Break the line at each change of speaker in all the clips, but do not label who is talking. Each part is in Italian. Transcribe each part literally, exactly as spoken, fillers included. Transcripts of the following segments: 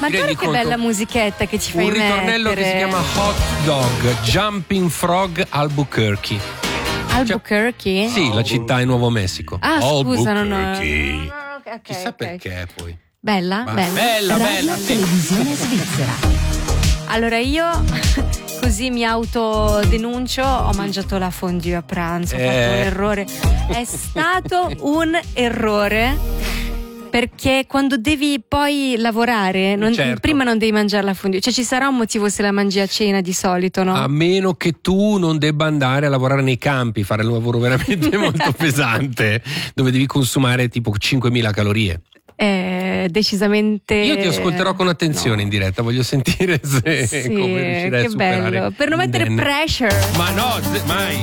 ancora che
conto?
bella musichetta che ci fai
Un ritornello
mettere.
che si chiama Hot Dog, Jumping Frog Albuquerque.
Albuquerque?
Cioè, sì, la città in Nuovo Messico.
Ah, scusa, non ho...
Albuquerque.
Ok,
Chissà
ok.
perché poi.
Bella?
Ma-
Bella.
bella, bella, sì.
Televisione svizzera.
Allora io così mi autodenuncio, ho mangiato la fondue a pranzo, ho fatto
Eh.
un errore. È stato un errore. Perché quando devi poi lavorare, non-
Certo.
prima non devi mangiare la fondue, cioè ci sarà un motivo se la mangi a cena di solito, no?
A meno che tu non debba andare a lavorare nei campi, fare un lavoro veramente molto pesante, dove devi consumare tipo cinquemila calorie.
È decisamente.
Io ti ascolterò con attenzione in diretta, voglio sentire se
Sì,
come riuscirai
che
a superare.
bello. Per non mettere
indenne.
pressure.
Ma no, z- mai.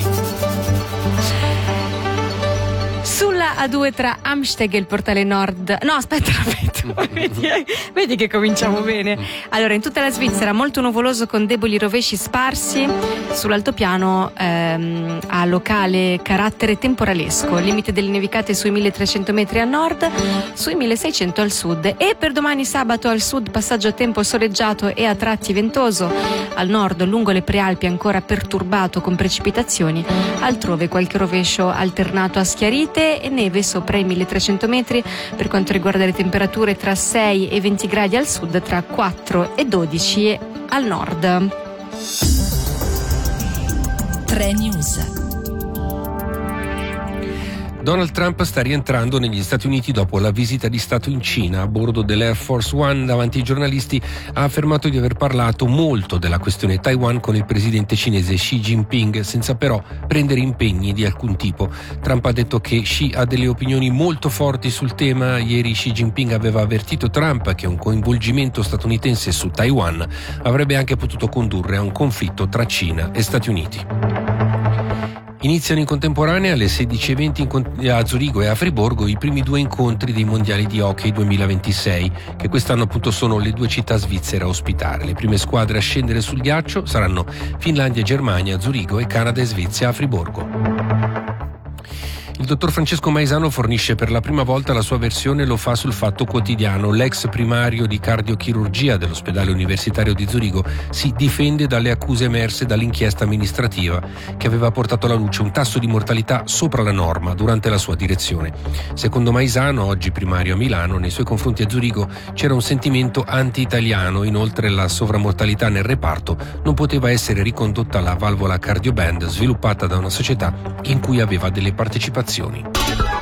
Sulla A due tra Amsteg e il portale nord. No, aspetta, aspetta. vedi, vedi che cominciamo bene. Allora, in tutta la Svizzera molto nuvoloso con deboli rovesci sparsi. Sull'altopiano ehm, ha locale carattere temporalesco. Limite delle nevicate sui milletrecento metri a nord, sui milleseicento al sud. E per domani sabato al sud passaggio a tempo soleggiato e a tratti ventoso. Al nord, lungo le prealpi, ancora perturbato con precipitazioni. Altrove qualche rovescio alternato a schiarite e neve sopra i milletrecento metri. Per quanto riguarda le temperature, tra sei e venti gradi al sud, tra quattro e dodici al nord.
tre News.
Donald Trump sta rientrando negli Stati Uniti dopo la visita di Stato in Cina. A bordo dell'Air Force One davanti ai giornalisti ha affermato di aver parlato molto della questione Taiwan con il presidente cinese Xi Jinping, senza però prendere impegni di alcun tipo. Trump ha detto che Xi ha delle opinioni molto forti sul tema. Ieri Xi Jinping aveva avvertito Trump che un coinvolgimento statunitense su Taiwan avrebbe anche potuto condurre a un conflitto tra Cina e Stati Uniti. Iniziano in contemporanea alle sedici e venti in con- a Zurigo e a Friburgo i primi due incontri dei mondiali di hockey duemilaventisei, che quest'anno appunto sono le due città svizzere a ospitare. Le prime squadre a scendere sul ghiaccio saranno Finlandia e Germania a Zurigo e Canada e Svezia a Friburgo. Il dottor Francesco Maisano fornisce per la prima volta la sua versione, lo fa sul Fatto Quotidiano. L'ex primario di cardiochirurgia dell'ospedale universitario di Zurigo si difende dalle accuse emerse dall'inchiesta amministrativa che aveva portato alla luce un tasso di mortalità sopra la norma durante la sua direzione. Secondo Maisano, oggi primario a Milano, nei suoi confronti a Zurigo c'era un sentimento anti-italiano. Inoltre la sovramortalità nel reparto non poteva essere ricondotta alla valvola cardioband sviluppata da una società in cui aveva delle partecipazioni.